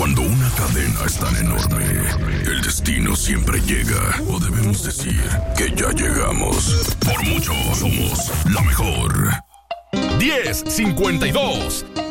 Cuando una cadena es tan enorme, el destino siempre llega. O debemos decir que ya llegamos. Por mucho somos la mejor. 10:52.